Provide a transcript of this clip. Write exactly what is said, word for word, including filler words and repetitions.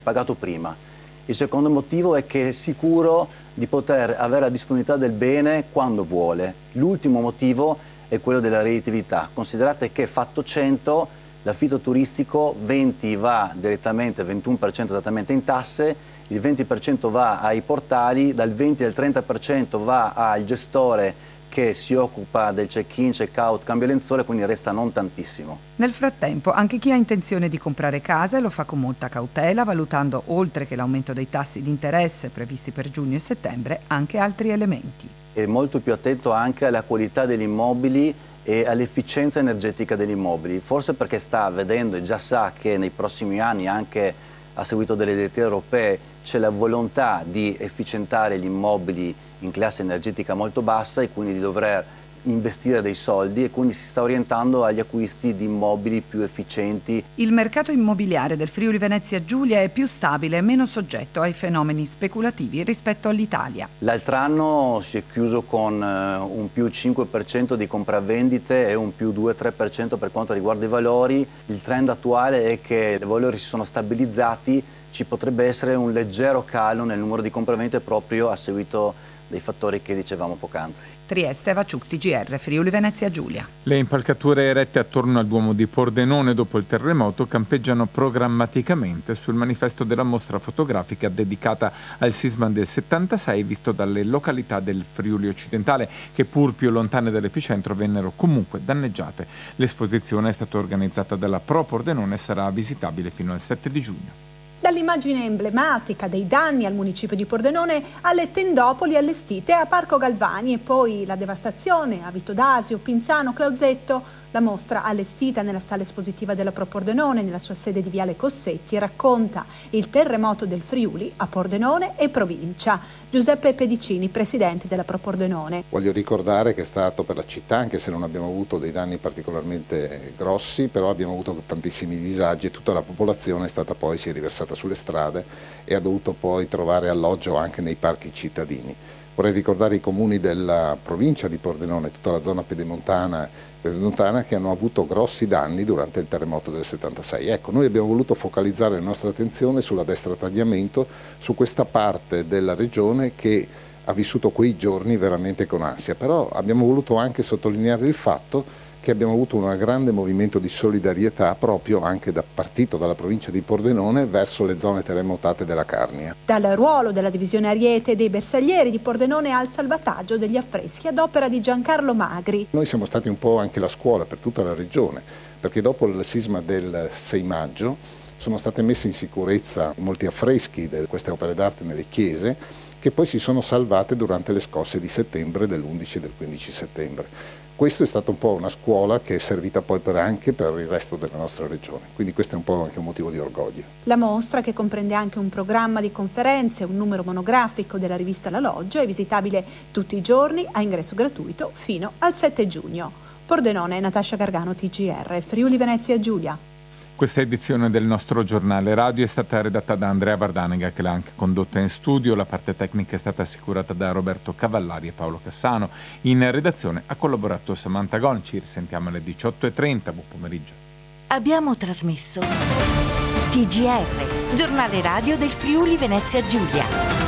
pagato prima. Il secondo motivo è che è sicuro di poter avere la disponibilità del bene quando vuole. L'ultimo motivo è quello della redditività. Considerate che fatto cento, l'affitto turistico venti va direttamente, ventuno per cento esattamente in tasse, il venti per cento va ai portali, dal venti al trenta per cento va al gestore che si occupa del check-in, check-out, cambio lenzuola, quindi resta non tantissimo. Nel frattempo, anche chi ha intenzione di comprare case lo fa con molta cautela, valutando, oltre che l'aumento dei tassi di interesse previsti per giugno e settembre, anche altri elementi. È molto più attento anche alla qualità degli immobili e all'efficienza energetica degli immobili, forse perché sta vedendo e già sa che nei prossimi anni, anche a seguito delle direttive europee, c'è la volontà di efficientare gli immobili in classe energetica molto bassa e quindi di dover investire dei soldi, e quindi si sta orientando agli acquisti di immobili più efficienti. Il mercato immobiliare del Friuli Venezia Giulia è più stabile e meno soggetto ai fenomeni speculativi rispetto all'Italia. L'altro anno si è chiuso con un più cinque per cento di compravendite e un più due tre per cento per quanto riguarda i valori. Il trend attuale è che i valori si sono stabilizzati, ci potrebbe essere un leggero calo nel numero di compravendite proprio a seguito dei fattori che dicevamo poc'anzi. Trieste, Vaciuc, T G R, Friuli Venezia Giulia. Le impalcature erette attorno al Duomo di Pordenone dopo il terremoto campeggiano programmaticamente sul manifesto della mostra fotografica dedicata al sisma del settantasei, visto dalle località del Friuli occidentale che, pur più lontane dall'epicentro, vennero comunque danneggiate. L'esposizione è stata organizzata dalla Pro Pordenone e sarà visitabile fino al sette di giugno. Dall'immagine emblematica dei danni al municipio di Pordenone alle tendopoli allestite a Parco Galvani e poi la devastazione a Vito d'Asio, Pinzano, Clausetto. La mostra, allestita nella sala espositiva della Pro Pordenone, nella sua sede di Viale Cossetti, racconta il terremoto del Friuli a Pordenone e provincia. Giuseppe Pedicini, presidente della Pro Pordenone. Voglio ricordare che è stato per la città, anche se non abbiamo avuto dei danni particolarmente grossi, però abbiamo avuto tantissimi disagi e tutta la popolazione è stata poi, si è riversata sulle strade e ha dovuto poi trovare alloggio anche nei parchi cittadini. Vorrei ricordare i comuni della provincia di Pordenone, tutta la zona pedemontana pedemontana che hanno avuto grossi danni durante il terremoto del settantasei. Ecco, noi abbiamo voluto focalizzare la nostra attenzione sulla destra tagliamento, su questa parte della regione che ha vissuto quei giorni veramente con ansia, però abbiamo voluto anche sottolineare il fatto che abbiamo avuto un grande movimento di solidarietà proprio anche da partito dalla provincia di Pordenone verso le zone terremotate della Carnia. Dal ruolo della divisione Ariete dei bersaglieri di Pordenone al salvataggio degli affreschi ad opera di Giancarlo Magri. Noi siamo stati un po' anche la scuola per tutta la regione, perché dopo il sisma del sei maggio sono state messe in sicurezza molti affreschi di queste opere d'arte nelle chiese, che poi si sono salvate durante le scosse di settembre, dell'undici e del quindici settembre. Questo è stato un po' una scuola che è servita poi per anche per il resto della nostra regione, quindi questo è un po' anche un motivo di orgoglio. La mostra, che comprende anche un programma di conferenze e un numero monografico della rivista La Loggia, è visitabile tutti i giorni a ingresso gratuito fino al sette giugno. Pordenone, Natascia Gargano, T G R, Friuli Venezia Giulia. Questa edizione del nostro giornale radio è stata redatta da Andrea Vardanega, che l'ha anche condotta in studio. La parte tecnica è stata assicurata da Roberto Cavallari e Paolo Cassano. In redazione ha collaborato Samantha Gon. Ci risentiamo alle diciotto e trenta. Buon pomeriggio. Abbiamo trasmesso T G R, giornale radio del Friuli Venezia Giulia.